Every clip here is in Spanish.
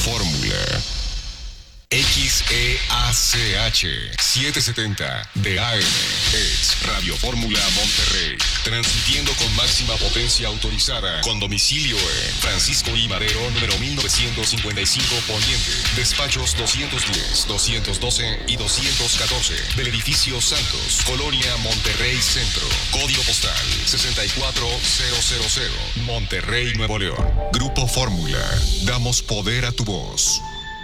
Fórmula. XEACH 770 de AM es Radio Fórmula Monterrey, transmitiendo con máxima potencia autorizada, con domicilio en Francisco I. Madero, número 1955 Poniente, despachos 210, 212 y 214 del edificio Santos, Colonia Monterrey Centro, código postal 64000, Monterrey, Nuevo León. Grupo Fórmula, damos poder a tu voz.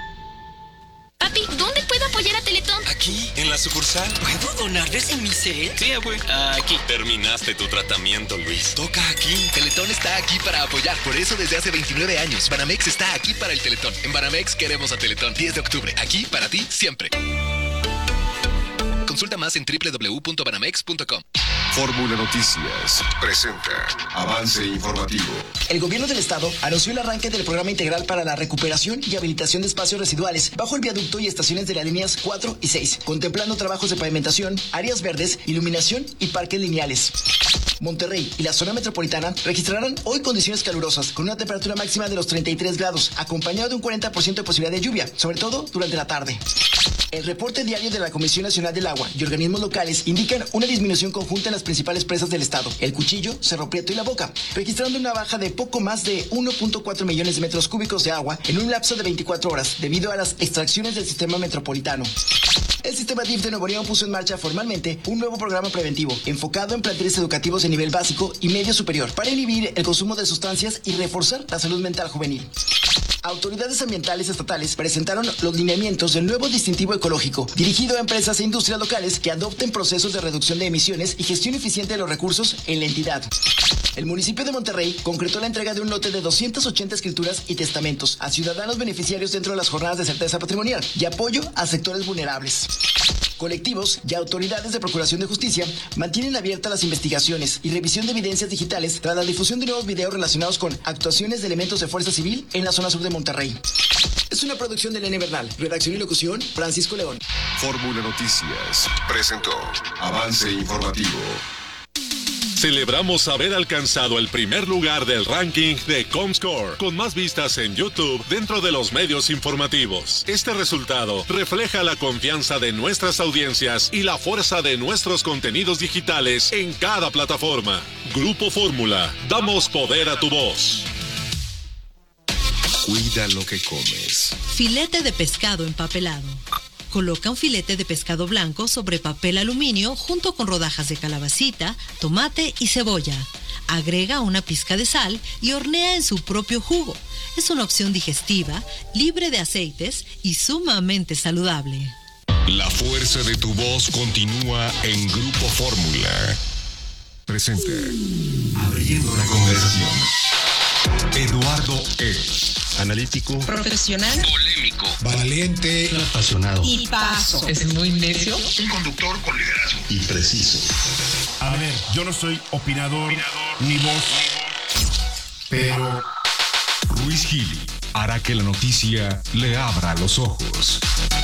Papi, ¿dónde puedo apoyar a Teletón? Aquí, en la sucursal. ¿Puedo donarles en mi cel? Sí, abue. Aquí. Terminaste tu tratamiento, Luis. Toca aquí. Teletón está aquí para apoyar. Por eso desde hace 29 años, Banamex está aquí para el Teletón. En Banamex queremos a Teletón. 10 de octubre. Aquí para ti siempre. Consulta más en www.banamex.com. Fórmula Noticias presenta Avance Informativo. El gobierno del estado anunció el arranque del programa integral para la recuperación y habilitación de espacios residuales bajo el viaducto y estaciones de las líneas 4 y 6, contemplando trabajos de pavimentación, áreas verdes, iluminación y parques lineales. Monterrey y la zona metropolitana registrarán hoy condiciones calurosas, con una temperatura máxima de los 33 grados, acompañado de un 40% de posibilidad de lluvia, sobre todo durante la tarde. El reporte diario de la Comisión Nacional del Agua y organismos locales indican una disminución conjunta en las principales presas del estado, El Cuchillo, Cerro Prieto y La Boca, registrando una baja de poco más de 1.4 millones de metros cúbicos de agua en un lapso de 24 horas, debido a las extracciones del sistema metropolitano. El sistema DIF de Nuevo León puso en marcha formalmente un nuevo programa preventivo, enfocado en planteles educativos de nivel básico y medio superior, para inhibir el consumo de sustancias y reforzar la salud mental juvenil. Autoridades ambientales estatales presentaron los lineamientos del nuevo distintivo ecológico, dirigido a empresas e industrias locales que adopten procesos de reducción de emisiones y gestión eficiente de los recursos en la entidad. El municipio de Monterrey concretó la entrega de un lote de 280 escrituras y testamentos a ciudadanos beneficiarios dentro de las jornadas de certeza patrimonial y apoyo a sectores vulnerables. Colectivos y autoridades de Procuración de Justicia mantienen abiertas las investigaciones y revisión de evidencias digitales tras la difusión de nuevos videos relacionados con actuaciones de elementos de Fuerza Civil en la zona sur de Monterrey. Es una producción de Elena Bernal. Redacción y locución, Francisco León. Fórmula Noticias presentó Avance Informativo. Celebramos haber alcanzado el primer lugar del ranking de Comscore, con más vistas en YouTube dentro de los medios informativos. Este resultado refleja la confianza de nuestras audiencias y la fuerza de nuestros contenidos digitales en cada plataforma. Grupo Fórmula, damos poder a tu voz. Cuida lo que comes. Filete de pescado empapelado. Coloca un filete de pescado blanco sobre papel aluminio junto con rodajas de calabacita, tomate y cebolla. Agrega una pizca de sal y hornea en su propio jugo. Es una opción digestiva, libre de aceites y sumamente saludable. La fuerza de tu voz continúa en Grupo Fórmula. Presente. Abriendo la conversación. Eduardo E. Analítico, profesional, polémico, valiente, apasionado y paso. Es muy necio. Un conductor con liderazgo y preciso. A ver, yo no soy opinador ni voz, pero Ruiz Gili hará que la noticia le abra los ojos.